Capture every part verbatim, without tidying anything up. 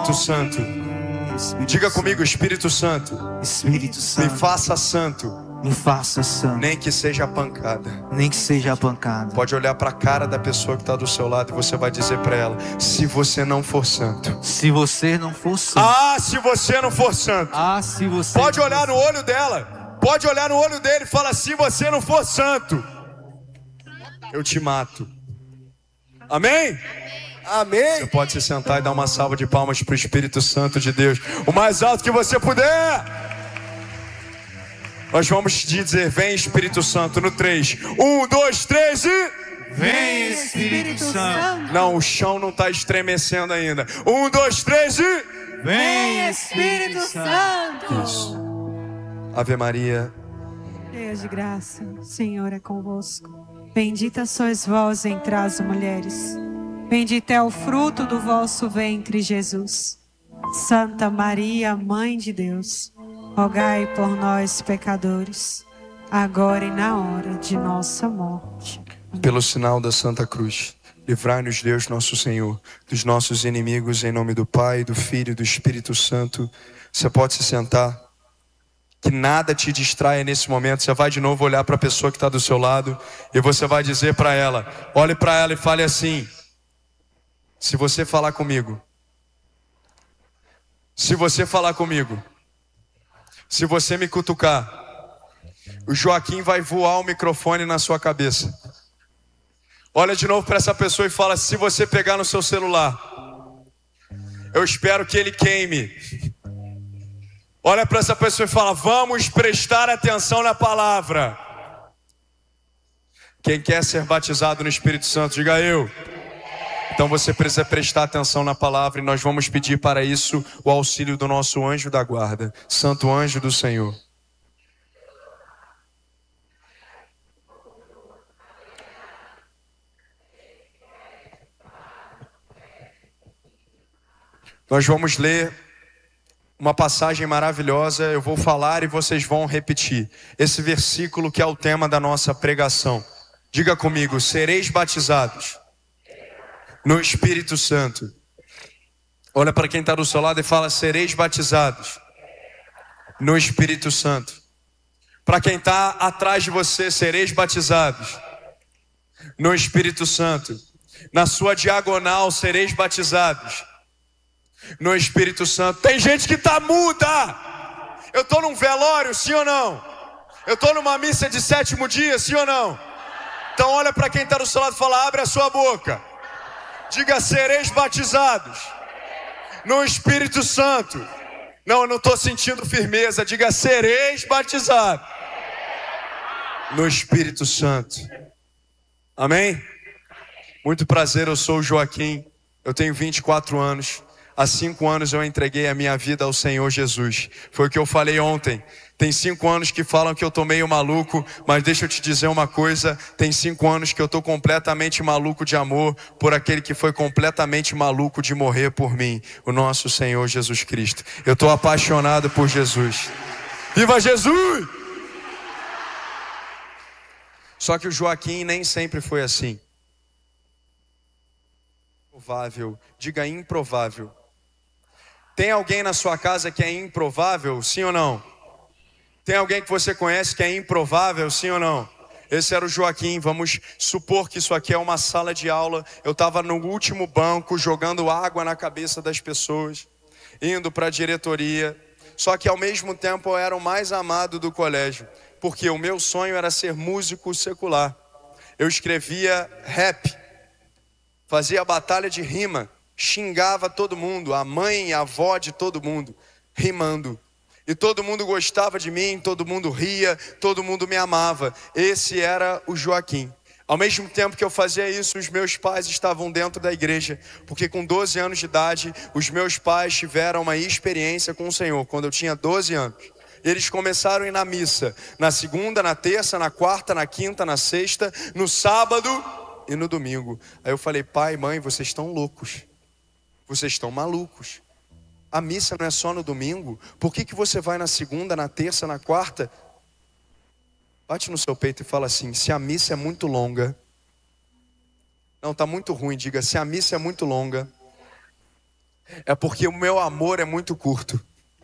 Espírito Santo. Espírito Diga Santo. comigo, Espírito Santo, Espírito me Santo, faça santo, me faça santo, nem que seja a pancada. nem que seja a pancada. Pode olhar para a cara da pessoa que está do seu lado e você vai dizer para ela: se você não for santo. Se você não for santo. Ah, se você não for santo. Ah, se você Pode não olhar for no olho dela. Pode olhar no olho dele e fala: se você não for santo, eu te mato. Amém? Amém. Você pode se sentar e dar uma salva de palmas para o Espírito Santo de Deus, o mais alto que você puder. Nós vamos dizer: vem Espírito Santo no três. Um, dois, três e... Vem Espírito Santo. Não, o chão não está estremecendo ainda. Um, dois, três e... Vem Espírito Santo. Isso. Ave Maria, cheia de graça, o Senhor é convosco. Bendita sois vós entre as mulheres. Bendito é o fruto do vosso ventre, Jesus. Santa Maria, Mãe de Deus, rogai por nós, pecadores, agora e na hora de nossa morte. pelo sinal da Santa Cruz, livrai-nos Deus nosso Senhor dos nossos inimigos, em nome do Pai, do Filho e do Espírito Santo. Você pode se sentar. Que nada te distraia nesse momento. Você vai de novo olhar para a pessoa que está do seu lado e você vai dizer para ela, olhe para ela e fale assim: se você falar comigo, se você falar comigo, se você me cutucar, o Joaquim vai voar o microfone na sua cabeça. Olha de novo para essa pessoa e fala: se você pegar no seu celular, eu espero que ele queime. Olha para essa pessoa e fala: vamos prestar atenção na palavra. Quem quer ser batizado no Espírito Santo, diga eu. Então você precisa prestar atenção na palavra e nós vamos pedir para isso o auxílio do nosso anjo da guarda, Santo Anjo do Senhor. Nós vamos ler uma passagem maravilhosa, eu vou falar e vocês vão repetir. Esse versículo que é o tema da nossa pregação. Diga comigo: sereis batizados no Espírito Santo. Olha para quem está do seu lado e fala: sereis batizados no Espírito Santo. Para quem está atrás de você: sereis batizados no Espírito Santo. Na sua diagonal: sereis batizados no Espírito Santo. Tem gente que está muda. Eu estou num velório, sim ou não? Eu estou numa missa de sétimo dia, sim ou não? Então olha para quem está do seu lado e fala: abre a sua boca. Diga: sereis batizados no Espírito Santo. Não, eu não estou sentindo firmeza. Diga: sereis batizados no Espírito Santo. Amém? Muito prazer, eu sou o Joaquim. Eu tenho vinte e quatro anos. Há cinco anos eu entreguei a minha vida ao Senhor Jesus. Foi o que eu falei ontem. Tem cinco anos que falam que eu tô meio maluco, mas deixa eu te dizer uma coisa: tem cinco anos que eu tô completamente maluco de amor por aquele que foi completamente maluco de morrer por mim, o nosso Senhor Jesus Cristo. Eu tô apaixonado por Jesus. Viva Jesus! Só que o Joaquim nem sempre foi assim. Improvável, diga improvável. Tem alguém na sua casa que é improvável, sim ou não? Tem alguém que você conhece que é improvável, sim ou não? Esse era o Joaquim. Vamos supor que isso aqui é uma sala de aula. Eu estava no último banco jogando água na cabeça das pessoas, indo para a diretoria. Só que ao mesmo tempo eu era o mais amado do colégio, porque o meu sonho era ser músico secular. Eu escrevia rap, fazia batalha de rima, xingava todo mundo, a mãe e a avó de todo mundo, rimando. E todo mundo gostava de mim, todo mundo ria, todo mundo me amava. Esse era o Joaquim. Ao mesmo tempo que eu fazia isso, os meus pais estavam dentro da igreja, porque com doze anos de idade, os meus pais tiveram uma experiência com o Senhor, quando eu tinha doze anos. Eles começaram a ir na missa, na segunda, na terça, na quarta, na quinta, na sexta, no sábado e no domingo. Aí eu falei: pai, mãe, vocês estão loucos. Vocês estão malucos. A missa não é só no domingo. Por que que você vai na segunda, na terça, na quarta? Bate no seu peito e fala assim: se a missa é muito longa. Não, está muito ruim. Diga: se a missa é muito longa, É porque o meu amor é muito curto.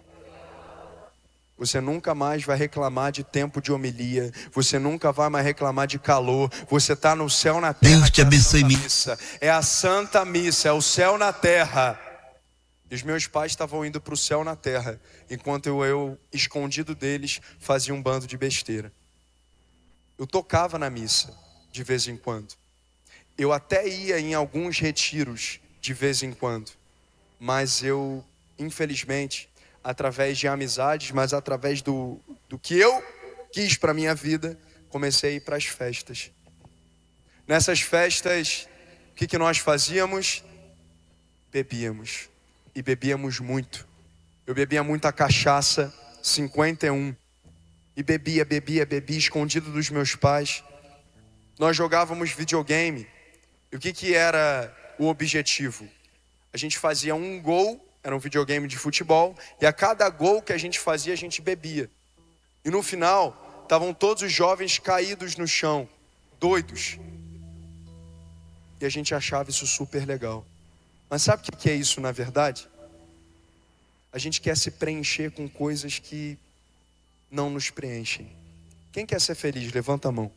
Você nunca mais vai reclamar de tempo de homilia. Você nunca vai mais reclamar de calor. Você está no céu na terra. Deus te abençoe. É a Santa Missa, é o céu na terra. E os meus pais estavam indo para o céu na terra, enquanto eu, eu, escondido deles, fazia um bando de besteira. Eu tocava na missa, de vez em quando. Eu até ia em alguns retiros, de vez em quando. Mas eu, infelizmente, através de amizades, mas através do, do que eu quis para a minha vida, comecei a ir para as festas. Nessas festas, o que, que nós fazíamos? Bebíamos. E bebíamos muito. Eu bebia muita cachaça, cinquenta e um. E bebia, bebia, bebia, escondido dos meus pais. Nós jogávamos videogame. E o que, que era o objetivo? A gente fazia um gol, era um videogame de futebol, e a cada gol que a gente fazia, a gente bebia. E no final, estavam todos os jovens caídos no chão, doidos. E a gente achava isso super legal. Mas sabe o que é isso na verdade? A gente quer se preencher com coisas que não nos preenchem. Quem quer ser feliz? Levanta a mão.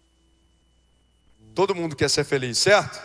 Todo mundo quer ser feliz, certo?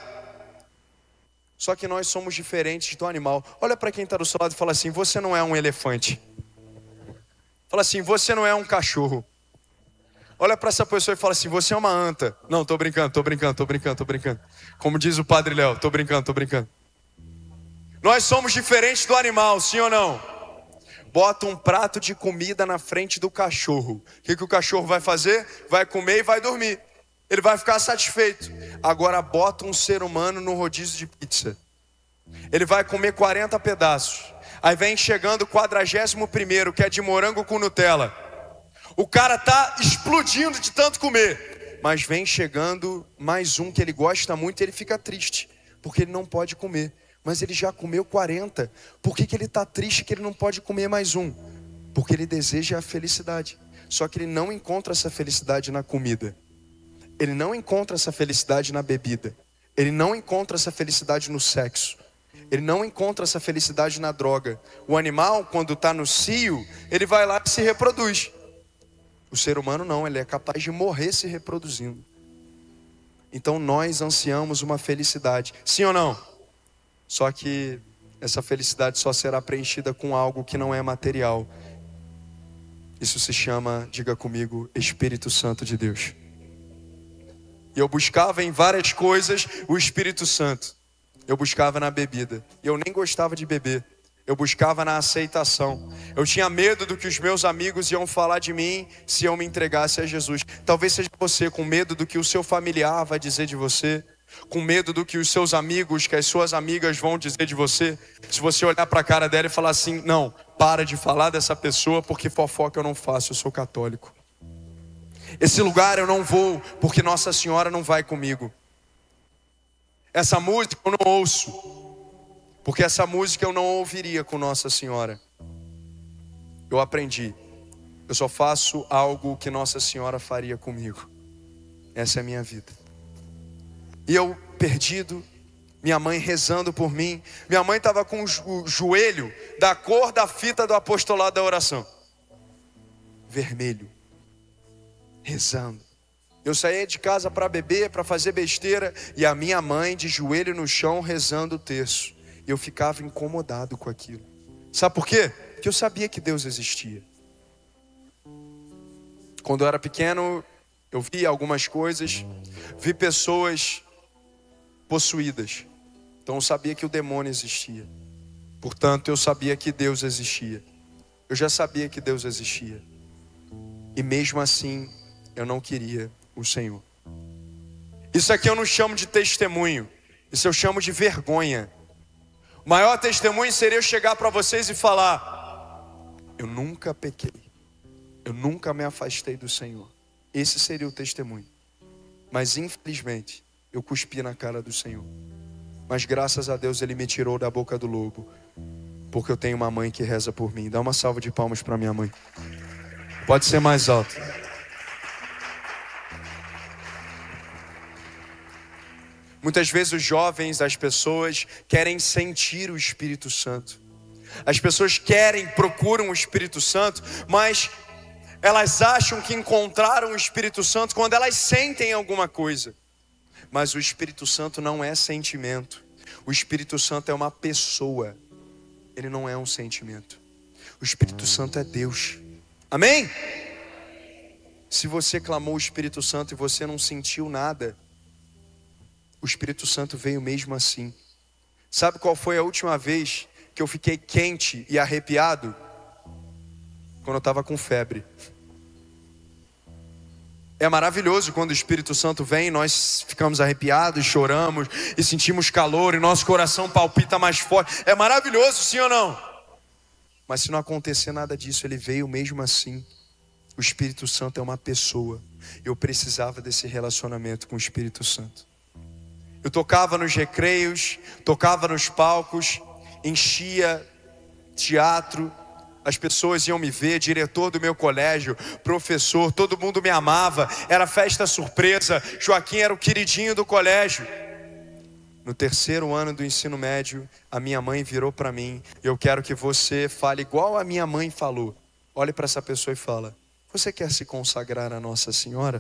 Só que nós somos diferentes do animal. Olha para quem está do seu lado e fala assim: você não é um elefante. Fala assim: você não é um cachorro. Olha para essa pessoa e fala assim: você é uma anta. Não, tô brincando, tô brincando, tô brincando, tô brincando. Como diz o Padre Léo, tô brincando, tô brincando. Nós somos diferentes do animal, sim ou não? Bota um prato de comida na frente do cachorro. O que, que o cachorro vai fazer? Vai comer e vai dormir. Ele vai ficar satisfeito. Agora bota um ser humano no rodízio de pizza. Ele vai comer quarenta pedaços. Aí vem chegando o quadragésimo primeiro, que é de morango com Nutella. O cara tá explodindo de tanto comer. Mas vem chegando mais um que ele gosta muito e ele fica triste, porque ele não pode comer. Mas ele já comeu quarenta. Por que, que ele está triste que ele não pode comer mais um? Porque ele deseja a felicidade. Só que ele não encontra essa felicidade na comida. Ele não encontra essa felicidade na bebida. Ele não encontra essa felicidade no sexo. Ele não encontra essa felicidade na droga. O animal, quando está no cio, ele vai lá e se reproduz. O ser humano não, ele é capaz de morrer se reproduzindo. Então nós ansiamos uma felicidade. Sim ou não? Só que essa felicidade só será preenchida com algo que não é material. Isso se chama, diga comigo, Espírito Santo de Deus. E eu buscava em várias coisas o Espírito Santo. Eu buscava na bebida. E eu nem gostava de beber. Eu buscava na aceitação. Eu tinha medo do que os meus amigos iam falar de mim se eu me entregasse a Jesus. Talvez seja você com medo do que o seu familiar vai dizer de você. Com medo do que os seus amigos, que as suas amigas vão dizer de você. Se você olhar para a cara dela e falar assim: não, para de falar dessa pessoa, porque fofoca eu não faço, eu sou católico. Esse lugar eu não vou, porque Nossa Senhora não vai comigo. Essa música eu não ouço, porque essa música eu não ouviria com Nossa Senhora. Eu aprendi, eu só faço algo que Nossa Senhora faria comigo. Essa é a minha vida. E eu perdido, minha mãe rezando por mim. Minha mãe estava com o joelho da cor da fita do apostolado da oração, vermelho, rezando. Eu saía de casa para beber, para fazer besteira, e a minha mãe de joelho no chão rezando o terço. E eu ficava incomodado com aquilo. Sabe por quê? Porque eu sabia que Deus existia. Quando eu era pequeno, eu vi algumas coisas, vi pessoas possuídas. Então eu sabia que o demônio existia. Portanto, eu sabia que Deus existia. Eu já sabia que Deus existia. E mesmo assim, eu não queria o Senhor. Isso aqui eu não chamo de testemunho. Isso eu chamo de vergonha. O maior testemunho seria eu chegar para vocês e falar: eu nunca pequei. Eu nunca me afastei do Senhor. Esse seria o testemunho. Mas infelizmente, eu cuspi na cara do Senhor. Mas graças a Deus Ele me tirou da boca do lobo. Porque eu tenho uma mãe que reza por mim. Dá uma salva de palmas para minha mãe. Pode ser mais alto. Muitas vezes os jovens, as pessoas querem sentir o Espírito Santo. As pessoas querem, procuram o Espírito Santo, mas elas acham que encontraram o Espírito Santo quando elas sentem alguma coisa. Mas o Espírito Santo não é sentimento. O Espírito Santo é uma pessoa. Ele não é um sentimento. O Espírito Santo é Deus. Amém? Se você clamou o Espírito Santo e você não sentiu nada, o Espírito Santo veio mesmo assim. Sabe qual foi a última vez que eu fiquei quente e arrepiado? Quando eu estava com febre. É maravilhoso quando o Espírito Santo vem, nós ficamos arrepiados, choramos e sentimos calor e nosso coração palpita mais forte. É maravilhoso, sim ou não? Mas se não acontecer nada disso, ele veio mesmo assim. O Espírito Santo é uma pessoa. Eu precisava desse relacionamento com o Espírito Santo. Eu tocava nos recreios, tocava nos palcos, enchia teatro, as pessoas iam me ver, diretor do meu colégio, professor, todo mundo me amava, era festa surpresa, Joaquim era o queridinho do colégio. No terceiro ano do ensino médio, a minha mãe virou para mim, e eu quero que você fale igual a minha mãe falou. Olhe para essa pessoa e fala: você quer se consagrar a Nossa Senhora?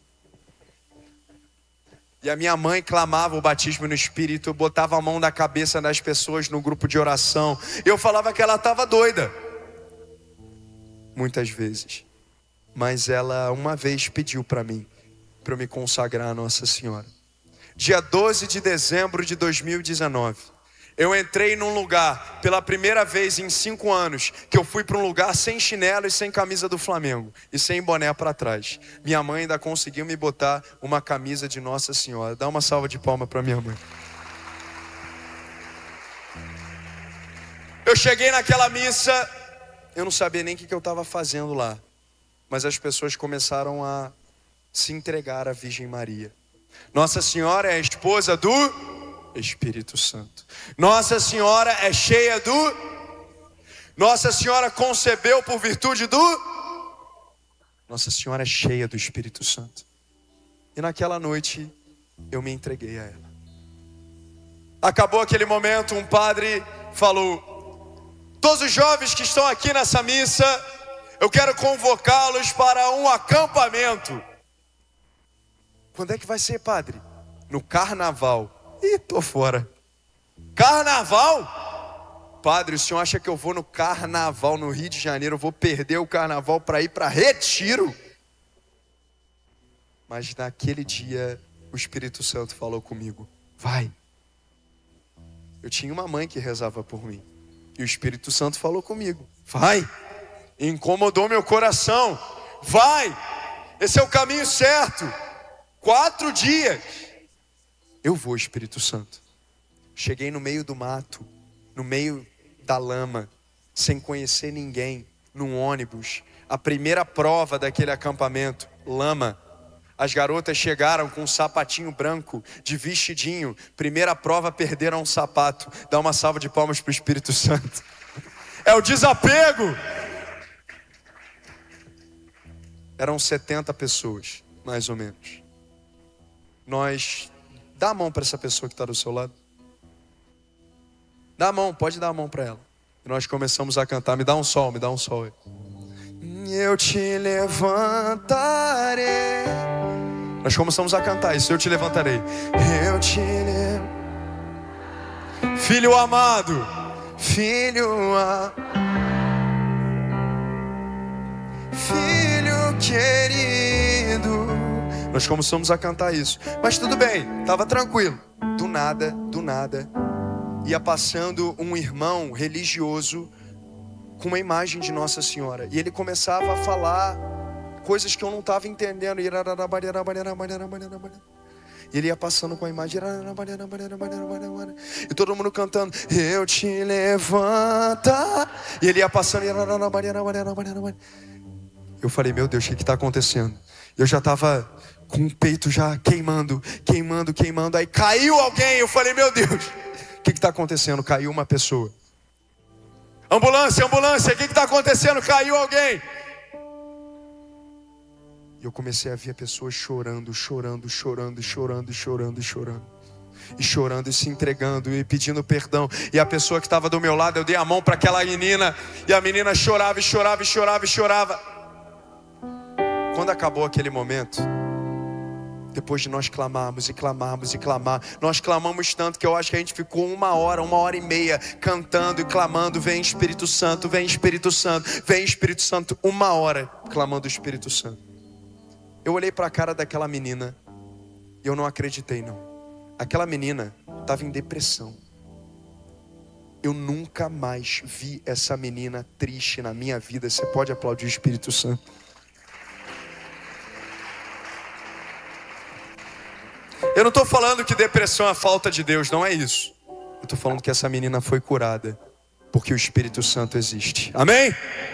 E a minha mãe clamava o batismo no Espírito, eu botava a mão na cabeça das pessoas no grupo de oração. Eu falava que ela estava doida. Muitas vezes. Mas ela uma vez pediu para mim, para eu me consagrar a Nossa Senhora. Dia doze de dezembro de dois mil e dezenove. Eu entrei num lugar, pela primeira vez em cinco anos, que eu fui para um lugar sem chinelo e sem camisa do Flamengo. E sem boné para trás. Minha mãe ainda conseguiu me botar uma camisa de Nossa Senhora. Dá uma salva de palmas para minha mãe. Eu cheguei naquela missa, eu não sabia nem o que eu estava fazendo lá. Mas as pessoas começaram a se entregar à Virgem Maria. Nossa Senhora é a esposa do Espírito Santo. Nossa Senhora é cheia do... Nossa Senhora concebeu por virtude do... Nossa Senhora é cheia do Espírito Santo. E naquela noite eu me entreguei a ela. Acabou aquele momento, um padre falou: todos os jovens que estão aqui nessa missa, eu quero convocá-los para um acampamento. Quando é que vai ser, padre? No carnaval. Ih, tô fora. Carnaval? Padre, o senhor acha que eu vou no carnaval no Rio de Janeiro? Eu vou perder o carnaval para ir para Retiro? Mas naquele dia o Espírito Santo falou comigo: vai. Eu tinha uma mãe que rezava por mim. E o Espírito Santo falou comigo: vai. Incomodou meu coração. Vai. Esse é o caminho certo. Quatro dias. Eu vou, Espírito Santo. Cheguei no meio do mato, no meio da lama, sem conhecer ninguém, num ônibus. A primeira prova daquele acampamento, lama. As garotas chegaram com um sapatinho branco, de vestidinho. Primeira prova, perderam um sapato. Dá uma salva de palmas para o Espírito Santo. É o desapego. Eram setenta pessoas, mais ou menos. Nós... Dá a mão para essa pessoa que está do seu lado. Dá a mão, pode dar a mão para ela. E nós começamos a cantar. Me dá um sol, me dá um sol aí. Eu te levantarei. Nós começamos a cantar isso. Eu te levantarei. Eu te levantarei. Filho amado. Filho a... Filho querido. Nós começamos a cantar isso. Mas tudo bem, estava tranquilo. Do nada, do nada, ia passando um irmão religioso com uma imagem de Nossa Senhora. E ele começava a falar coisas que eu não estava entendendo. E ele ia passando com a imagem. E todo mundo cantando: eu te levanta. E ele ia passando. Eu falei: meu Deus, o que está acontecendo? Eu já estava com o peito já queimando, queimando, queimando. Aí caiu alguém. Eu falei: meu Deus, o que está acontecendo? Caiu uma pessoa. Ambulância, ambulância, o que está acontecendo? Caiu alguém. E eu comecei a ver pessoas chorando, chorando, chorando, chorando, chorando, chorando. e chorando e se entregando e pedindo perdão. E a pessoa que estava do meu lado, eu dei a mão para aquela menina e a menina chorava e chorava e chorava e chorava. Quando acabou aquele momento, depois de nós clamarmos e clamarmos e clamar, nós clamamos tanto que eu acho que a gente ficou uma hora, uma hora e meia cantando e clamando: vem Espírito Santo, vem Espírito Santo, vem Espírito Santo. Uma hora clamando o Espírito Santo. Eu olhei para a cara daquela menina e eu não acreditei não. Aquela menina estava em depressão. Eu nunca mais vi essa menina triste na minha vida. Você pode aplaudir o Espírito Santo? Eu não estou falando que depressão é falta de Deus, não é isso. Eu estou falando que essa menina foi curada porque o Espírito Santo existe. Amém?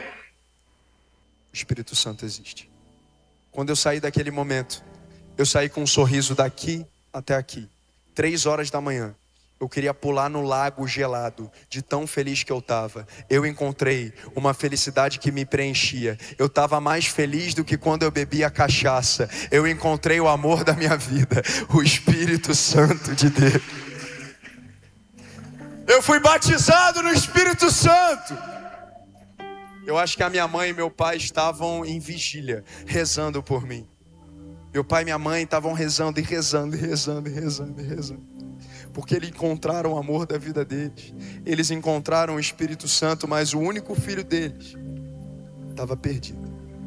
O Espírito Santo existe. Quando eu saí daquele momento, eu saí com um sorriso daqui até aqui. Três horas da manhã. Eu queria pular no lago gelado, de tão feliz que eu estava. Eu encontrei uma felicidade que me preenchia. Eu estava mais feliz do que quando eu bebia cachaça. Eu encontrei o amor da minha vida, o Espírito Santo de Deus. Eu fui batizado no Espírito Santo. Eu acho que a minha mãe e meu pai estavam em vigília, rezando por mim. Meu pai e minha mãe estavam rezando e rezando e rezando e rezando e rezando. Porque eles encontraram o amor da vida deles. Eles encontraram o Espírito Santo, mas o único filho deles estava perdido.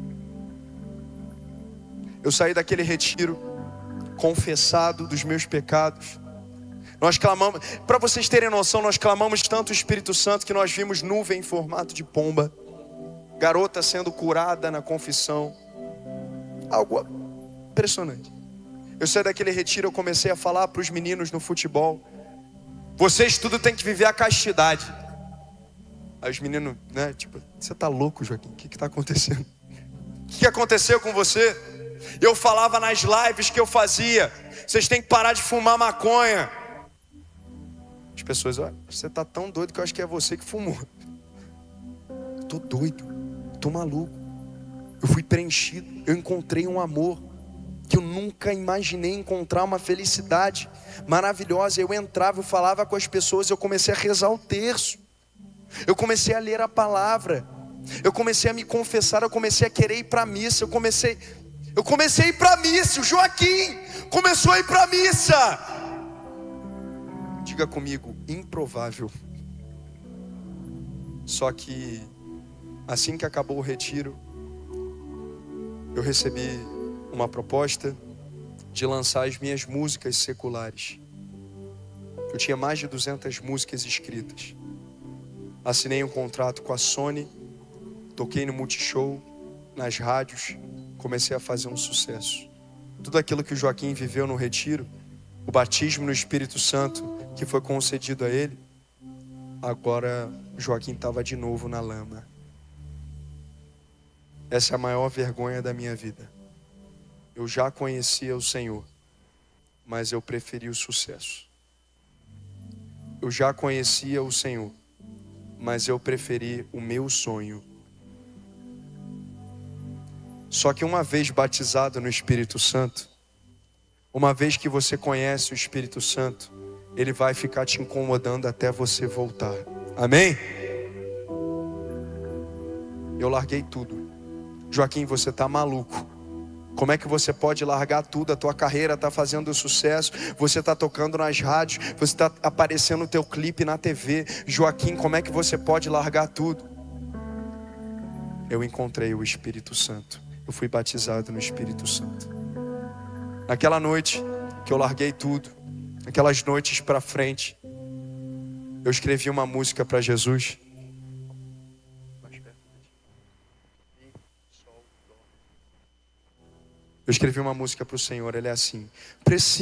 Eu saí daquele retiro confessado dos meus pecados. Nós clamamos, para vocês terem noção, nós clamamos tanto o Espírito Santo que nós vimos nuvem em formato de pomba, garota sendo curada na confissão. Algo impressionante. Eu saí daquele retiro, eu comecei a falar para os meninos no futebol: vocês tudo tem que viver a castidade. Aí os meninos, né, tipo, você tá louco, Joaquim? O que que tá acontecendo? O que que aconteceu com você? Eu falava nas lives que eu fazia: vocês têm que parar de fumar maconha. As pessoas: olha, você tá tão doido que eu acho que é você que fumou. Eu tô doido, eu tô maluco. Eu fui preenchido, eu encontrei um amor que eu nunca imaginei encontrar, uma felicidade maravilhosa. Eu entrava, eu falava com as pessoas, eu comecei a rezar o terço, eu comecei a ler a palavra, eu comecei a me confessar, eu comecei a querer ir para a missa, eu comecei, eu comecei a ir para a missa. O Joaquim começou a ir para a missa. Diga comigo: improvável. Só que assim que acabou o retiro, eu recebi uma proposta de lançar as minhas músicas seculares. Eu tinha mais de duzentas músicas escritas. Assinei um contrato com a Sony, toquei no Multishow, nas rádios, comecei a fazer um sucesso. Tudo aquilo que o Joaquim viveu no retiro, o batismo no Espírito Santo que foi concedido a ele, agora Joaquim estava de novo na lama. Essa é a maior vergonha da minha vida. Eu já conhecia o Senhor, mas eu preferi o sucesso. Eu já conhecia o Senhor, mas eu preferi o meu sonho. Só que uma vez batizado no Espírito Santo, uma vez que você conhece o Espírito Santo, ele vai ficar te incomodando até você voltar. Amém? Eu larguei tudo. Joaquim, você tá maluco. Como é que você pode largar tudo? A tua carreira está fazendo sucesso, você está tocando nas rádios, você está aparecendo no teu clipe na T V. Joaquim, como é que você pode largar tudo? Eu encontrei o Espírito Santo. Eu fui batizado no Espírito Santo. Naquela noite que eu larguei tudo, aquelas noites para frente, eu escrevi uma música para Jesus. Eu escrevi uma música para o Senhor, ele é assim: preciso